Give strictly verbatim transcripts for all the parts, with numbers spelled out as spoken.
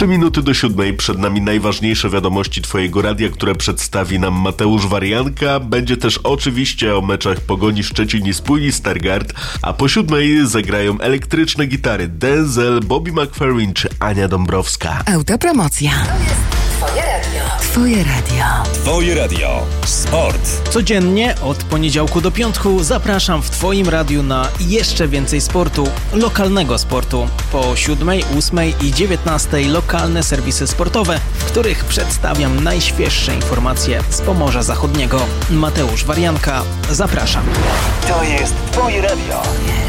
Trzy minuty do siódmej, przed nami najważniejsze wiadomości Twojego radia, które przedstawi nam Mateusz Warianka. Będzie też oczywiście o meczach Pogoni Szczecin i Spójni Stargard, a po siódmej zagrają elektryczne gitary Denzel, Bobby McFerrin czy Ania Dąbrowska. Autopromocja. Twoje radio. Twoje radio. Twoje radio. Sport. Codziennie od poniedziałku do piątku zapraszam w Twoim radiu na jeszcze więcej sportu, lokalnego sportu. Po siódmej, ósmej i dziewiętnastej lokalne serwisy sportowe, w których przedstawiam najświeższe informacje z Pomorza Zachodniego. Mateusz Warianka, zapraszam. To jest Twoje radio.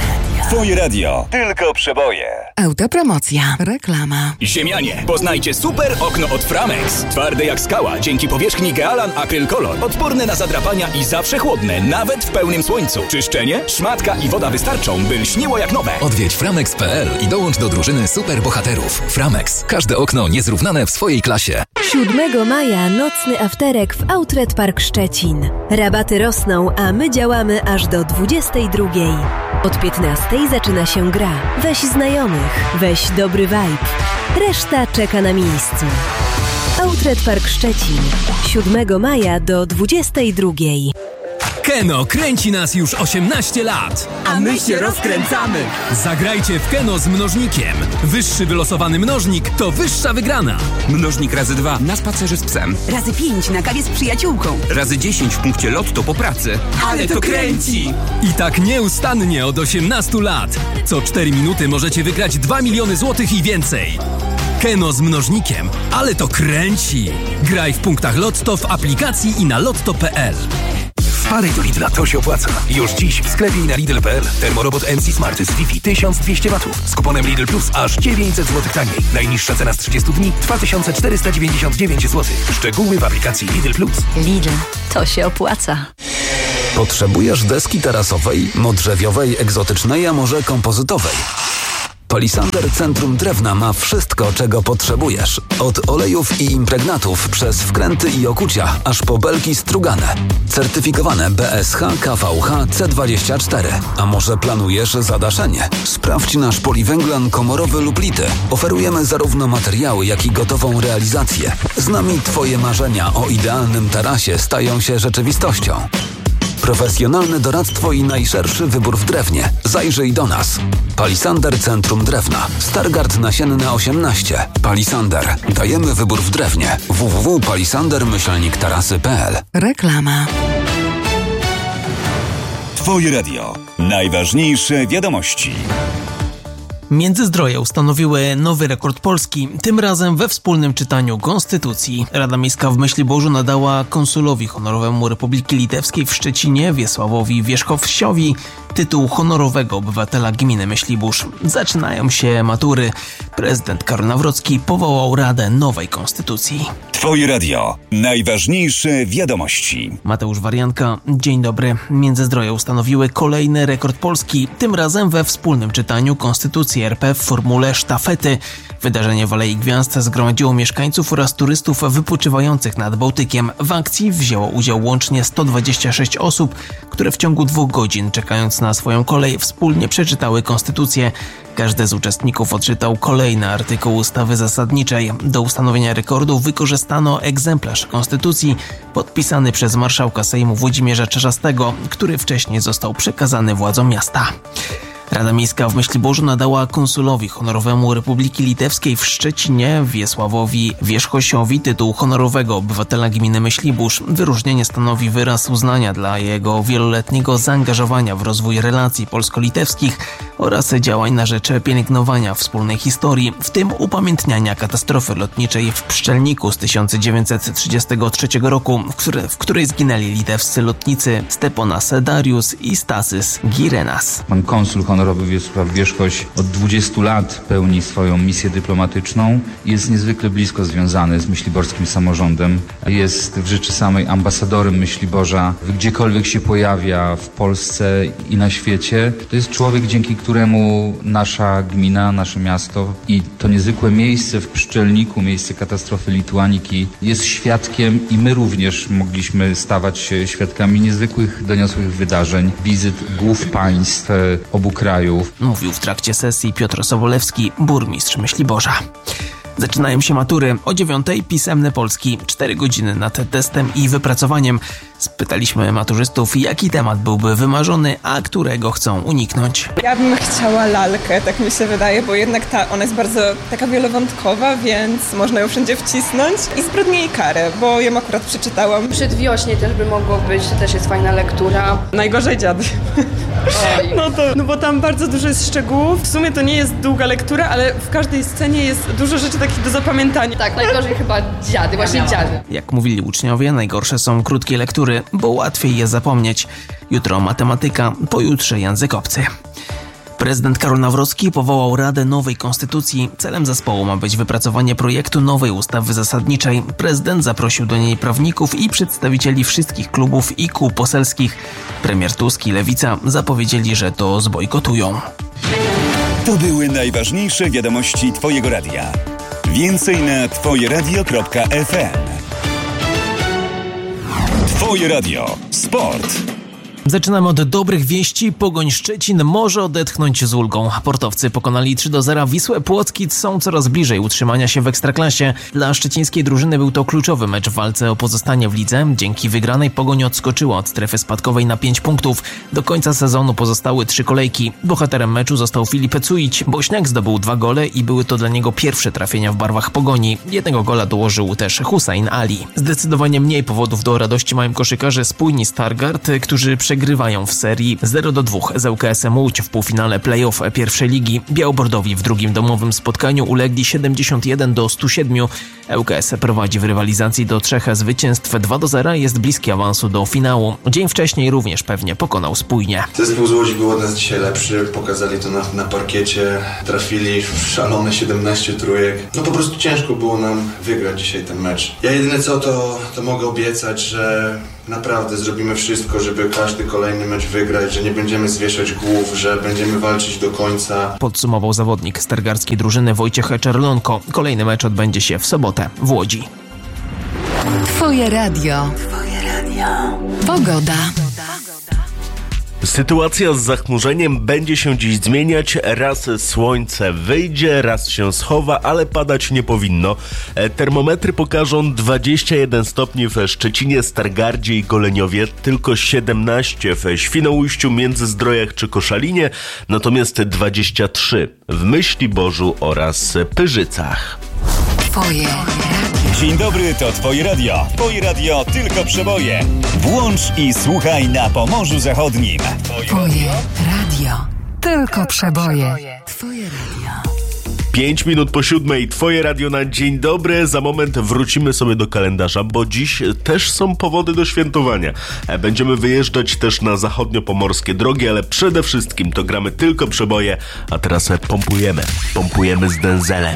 Twoje radio. Tylko przeboje. Autopromocja. Reklama. Ziemianie, poznajcie super okno od Framex. Twarde jak skała, dzięki powierzchni Gealan Acryl Color. Odporne na zadrapania i zawsze chłodne, nawet w pełnym słońcu. Czyszczenie, szmatka i woda wystarczą, by lśniło jak nowe. Odwiedź framex kropka p l i dołącz do drużyny super bohaterów. Framex. Każde okno niezrównane w swojej klasie. siódmego maja nocny afterek w Outlet Park Szczecin. Rabaty rosną, a my działamy aż do dwudziestej drugiej. Od piętnastej zaczyna się gra. Weź znajomych, weź dobry vibe. Reszta czeka na miejscu. Outlet Park Szczecin. siódmego maja do dwudziestej drugiej. Keno kręci nas już osiemnaście lat. A my się rozkręcamy. Zagrajcie w Keno z mnożnikiem. Wyższy wylosowany mnożnik to wyższa wygrana. Mnożnik razy dwa na spacerze z psem. Razy pięć na kawie z przyjaciółką. Razy dziesięć w punkcie lotto po pracy. Ale to kręci! I tak nieustannie od osiemnastu lat. Co cztery minuty możecie wygrać dwa miliony złotych i więcej. Keno z mnożnikiem. Ale to kręci! Graj w punktach Lotto, w aplikacji i na lotto kropka p l. Wpadaj do Lidla, to się opłaca. Już dziś w sklepie i na Lidl kropka p l. Termorobot M C Smart z Wi-Fi tysiąc dwieście watów. Z kuponem Lidl Plus aż dziewięćset złotych taniej. Najniższa cena z trzydziestu dni dwa tysiące czterysta dziewięćdziesiąt dziewięć złotych. Szczegóły w aplikacji Lidl Plus. Lidl, to się opłaca. Potrzebujesz deski tarasowej, modrzewiowej, egzotycznej, a może kompozytowej? Palisander Centrum Drewna ma wszystko, czego potrzebujesz. Od olejów i impregnatów przez wkręty i okucia, aż po belki strugane. Certyfikowane B S H, K V H, C dwadzieścia cztery. A może planujesz zadaszenie? Sprawdź nasz poliwęglan komorowy lub lity. Oferujemy zarówno materiały, jak i gotową realizację. Z nami Twoje marzenia o idealnym tarasie stają się rzeczywistością. Profesjonalne doradztwo i najszerszy wybór w drewnie. Zajrzyj do nas. Palisander Centrum Drewna. Stargard Nasienna osiemnaście. Palisander. Dajemy wybór w drewnie. w w w kropka palisander myślnik tarasy kropka p l. Reklama. Twoje radio. Najważniejsze wiadomości. Międzyzdroje ustanowiły nowy rekord Polski, tym razem we wspólnym czytaniu Konstytucji. Rada Miejska w Myśliborzu nadała konsulowi honorowemu Republiki Litewskiej w Szczecinie, Wiesławowi Wierzchowsiowi, tytuł honorowego obywatela gminy Myślibórz. Zaczynają się matury. Prezydent Karol Nawrocki powołał Radę nowej Konstytucji. Twoje radio. Najważniejsze wiadomości. Mateusz Warianka, dzień dobry. Międzyzdroje ustanowiły kolejny rekord Polski, tym razem we wspólnym czytaniu Konstytucji R P w formule sztafety. Wydarzenie w Alei Gwiazd zgromadziło mieszkańców oraz turystów wypoczywających nad Bałtykiem. W akcji wzięło udział łącznie sto dwadzieścia sześć osób, które w ciągu dwóch godzin, czekając na swoją kolej, wspólnie przeczytały Konstytucję. Każdy z uczestników odczytał kolejny artykuł ustawy zasadniczej. Do ustanowienia rekordu wykorzystano egzemplarz Konstytucji podpisany przez marszałka Sejmu Włodzimierza Czarzastego, który wcześniej został przekazany władzom miasta. Rada Miejska w Myśliborzu nadała konsulowi honorowemu Republiki Litewskiej w Szczecinie, Wiesławowi Wierzchosiowi, tytuł honorowego obywatela gminy Myślibórz. Wyróżnienie stanowi wyraz uznania dla jego wieloletniego zaangażowania w rozwój relacji polsko-litewskich oraz działań na rzecz pielęgnowania wspólnej historii, w tym upamiętniania katastrofy lotniczej w Pszczelniku z tysiąc dziewięćset trzydziestego trzeciego roku, w, które, w której zginęli litewscy lotnicy Steponas Darius i Stasys Girenas. Pan konsul honorowy Wiesław Wierzchoś od dwudziestu lat pełni swoją misję dyplomatyczną. Jest niezwykle blisko związany z myśliborskim samorządem. Jest w rzeczy samej ambasadorem Myśliborza. Gdziekolwiek się pojawia w Polsce i na świecie, to jest człowiek, dzięki któremu nasza gmina, nasze miasto i to niezwykłe miejsce w Pszczelniku, miejsce katastrofy Lituaniki jest świadkiem i my również mogliśmy stawać się świadkami niezwykłych, doniosłych wydarzeń, wizyt głów państw obu krajów. Mówił w trakcie sesji Piotr Sobolewski, burmistrz Myśliborza. Zaczynają się matury. O dziewiątej pisemne polski. Cztery godziny nad testem i wypracowaniem. Spytaliśmy maturzystów, jaki temat byłby wymarzony, a którego chcą uniknąć. Ja bym chciała lalkę, tak mi się wydaje, bo jednak ta, ona jest bardzo taka wielowątkowa, więc można ją wszędzie wcisnąć. I zbrodnię i karę, bo ją akurat przeczytałam. Przedwiośnie też by mogło być, to też jest fajna lektura. Najgorzej dziady. No to, no bo tam bardzo dużo jest szczegółów. W sumie to nie jest długa lektura, ale w każdej scenie jest dużo rzeczy takich do zapamiętania. Tak, najgorzej chyba dziady, właśnie dziady. Jak mówili uczniowie, najgorsze są krótkie lektury, bo łatwiej je zapomnieć. Jutro matematyka, pojutrze język obcy. Prezydent Karol Nawrocki powołał Radę Nowej Konstytucji. Celem zespołu ma być wypracowanie projektu nowej ustawy zasadniczej. Prezydent zaprosił do niej prawników i przedstawicieli wszystkich klubów i kół poselskich. Premier Tusk i Lewica zapowiedzieli, że to zbojkotują. To były najważniejsze wiadomości Twojego radia. Więcej na twoje radio kropka f m. Twoje radio. Sport. Zaczynamy od dobrych wieści. Pogoń Szczecin może odetchnąć z ulgą. Portowcy pokonali trzy do zera Wisłę Płock i są coraz bliżej utrzymania się w Ekstraklasie. Dla szczecińskiej drużyny był to kluczowy mecz w walce o pozostanie w lidze. Dzięki wygranej Pogoń odskoczyła od strefy spadkowej na pięć punktów. Do końca sezonu pozostały trzy kolejki. Bohaterem meczu został Filip Cujić. Bośniak zdobył dwa gole i były to dla niego pierwsze trafienia w barwach Pogoni. Jednego gola dołożył też Hussein Ali. Zdecydowanie mniej powodów do radości mają koszykarze spójni Stargard, którzy przegrywają w serii zero do dwóch z L K S-em Łódź w półfinale play-off pierwszej ligi. Białobordowi w drugim domowym spotkaniu ulegli siedemdziesiąt jeden do stu siedmiu. L K S prowadzi w rywalizacji do trzech zwycięstw dwa do zera, jest bliski awansu do finału. Dzień wcześniej również pewnie pokonał Spójnię. Zespół z Łodzi był od nas dzisiaj lepszy, pokazali to na, na parkiecie, trafili w szalone siedemnaście trójek. No po prostu ciężko było nam wygrać dzisiaj ten mecz. Ja jedyne co to, to mogę obiecać, że naprawdę zrobimy wszystko, żeby każdy kolejny mecz wygrać, że nie będziemy zwieszać głów, że będziemy walczyć do końca. Podsumował zawodnik stargardzkiej drużyny Wojciech Czerlonko. Kolejny mecz odbędzie się w sobotę w Łodzi. Twoje radio. Twoje radio. Pogoda. Sytuacja z zachmurzeniem będzie się dziś zmieniać. Raz słońce wyjdzie, raz się schowa, ale padać nie powinno. Termometry pokażą dwadzieścia jeden stopni w Szczecinie, Stargardzie i Goleniowie, tylko siedemnaście w Świnoujściu, Międzyzdrojach czy Koszalinie, natomiast dwadzieścia trzy w Myśliborzu oraz Pyrzycach. Twoje radio. Dzień dobry, to Twoje radio. Twoje radio tylko przeboje. Włącz i słuchaj na Pomorzu Zachodnim. Twoje radio. Tylko przeboje. Twoje radio. Pięć minut po siódmej, Twoje radio na dzień dobry. Za moment wrócimy sobie do kalendarza, bo dziś też są powody do świętowania. Będziemy wyjeżdżać też na zachodniopomorskie drogi, ale przede wszystkim to gramy tylko przeboje, a teraz pompujemy. Pompujemy z Denzelem.